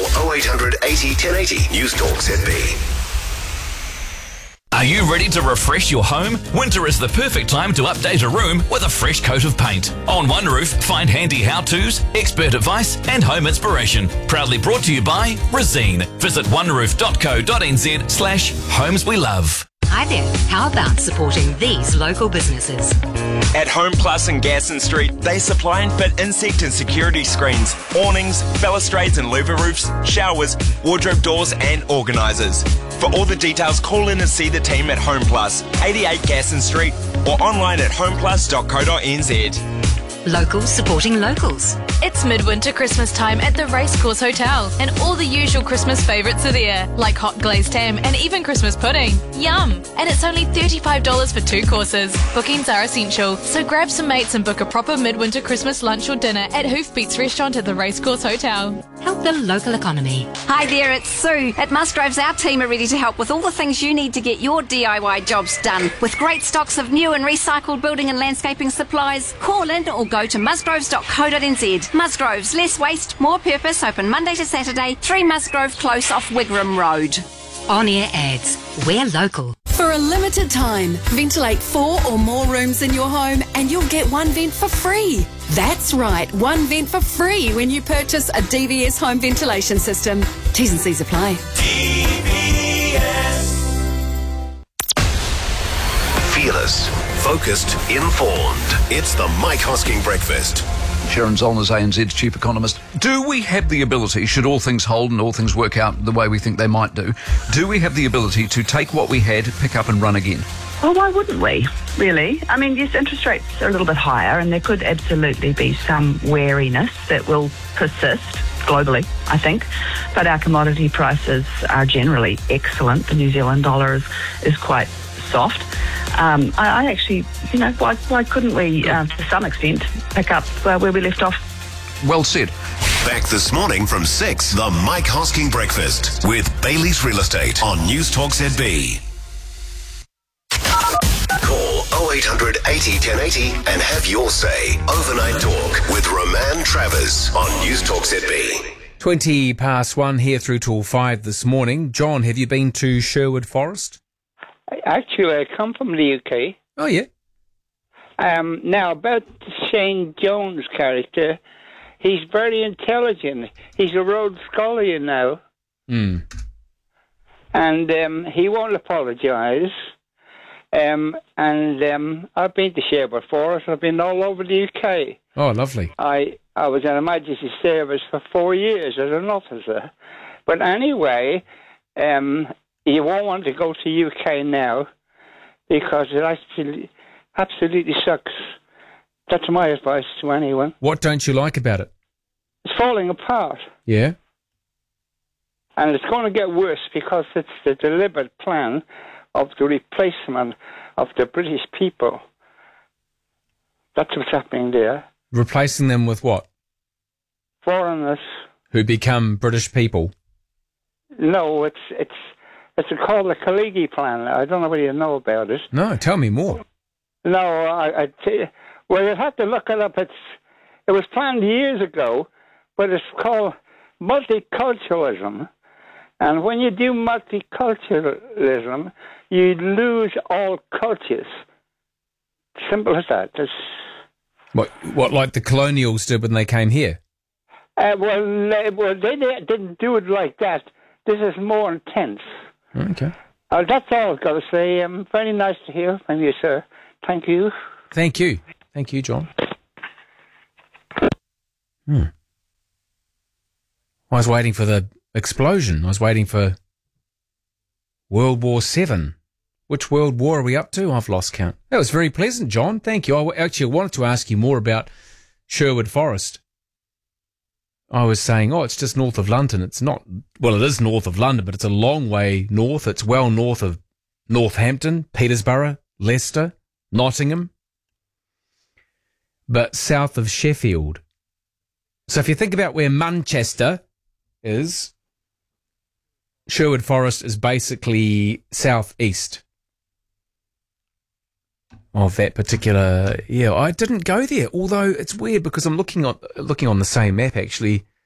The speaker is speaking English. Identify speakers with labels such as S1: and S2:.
S1: 0800 80 1080. News Talk ZB.
S2: Are you ready to refresh your home? Winter is the perfect time to update a room with a fresh coat of paint. On One Roof, find handy how-tos, expert advice and home inspiration. Proudly brought to you by Resene. Visit oneroof.co.nz/homes we love.
S3: Hi there. How about supporting these local businesses?
S4: At Home Plus in Gaston Street, they supply and fit insect and security screens, awnings, balustrades and louver roofs, showers, wardrobe doors and organisers. For all the details, call in and see the team at Home Plus, 88 Gaston Street, or online at homeplus.co.nz.
S3: Locals supporting locals.
S5: It's midwinter Christmas time at the Racecourse Hotel, and all the usual Christmas favourites are there, like hot glazed ham and even Christmas pudding. Yum! And it's only $35 for 2 courses. Bookings are essential, so grab some mates and book a proper midwinter Christmas lunch or dinner at Hoofbeats Restaurant at the Racecourse Hotel.
S3: Help the local economy.
S6: Hi there, it's Sue. At Musgroves, our team are ready to help with all the things you need to get your DIY jobs done. With great stocks of new and recycled building and landscaping supplies, call in or go to musgroves.co.nz. Musgroves, less waste, more purpose, open Monday to Saturday, 3 Musgrove Close off Wigram Road.
S3: On-air ads. We're local.
S7: For a limited time, ventilate 4 or more rooms in your home and you'll get 1 vent for free. That's right, 1 vent for free when you purchase a DVS home ventilation system. T's and C's apply.
S1: DVS. Fearless, focused, informed. It's the Mike Hosking Breakfast.
S8: Sharon Zollner's ANZ's chief economist. Do we have the ability, should all things hold and all things work out the way we think they might do we have the ability to take what we had, pick up and run again?
S9: Well, why wouldn't we, really? I mean, yes, interest rates are a little bit higher and there could absolutely be some wariness that will persist globally, I think. But our commodity prices are generally excellent. The New Zealand dollar is quite soft. I actually, why couldn't we, to some extent, pick up where we left off?
S8: Well said.
S1: Back this morning from 6, the Mike Hosking Breakfast with Bailey's Real Estate on News Talk ZB. Call 0800 80 1080 and have your say. Overnight Talk with Roman Travers on News Talk ZB.
S10: 1:20 here through till 5 this morning. John, have you been to Sherwood Forest?
S11: Actually, I come from the UK.
S10: Oh, yeah.
S11: Now, about Shane Jones' character, he's very intelligent. He's a Rhodes Scholar now.
S10: Mm.
S11: And he won't apologise. I've been to Sherwood Forest. I've been all over the UK.
S10: Oh, lovely.
S11: I was in Emergency Service for 4 years as an officer. But anyway, you won't want to go to UK now because it absolutely sucks. That's my advice to anyone.
S10: What don't you like about it?
S11: It's falling apart.
S10: Yeah?
S11: And it's going to get worse because it's the deliberate plan of the replacement of the British people. That's what's happening there.
S10: Replacing them with what?
S11: Foreigners.
S10: Who become British people?
S11: No, it's called the Kaligi Plan. I don't know whether you know about it.
S10: No, tell me more.
S11: No, I tell you, well, you'd have to look it up. It was planned years ago, but it's called multiculturalism. And when you do multiculturalism, you lose all cultures. Simple as that.
S10: What, like the colonials did when they came here?
S11: Well, they didn't do it like that. This is more intense.
S10: Okay.
S11: That's all I've got to say. Very nice to hear from you, sir. Thank you.
S10: Thank you. Thank you, John. I was waiting for the explosion. I was waiting for World War VII. Which World War are we up to? I've lost count. That was very pleasant, John. Thank you. I actually wanted to ask you more about Sherwood Forest. I was saying, it's just north of London. It's not, well, it is north of London, but it's a long way north. It's well north of Northampton, Peterborough, Leicester, Nottingham, but south of Sheffield. So if you think about where Manchester is, Sherwood Forest is basically southeast of that particular. Yeah, I didn't go there, although it's weird because I'm looking on the same map actually.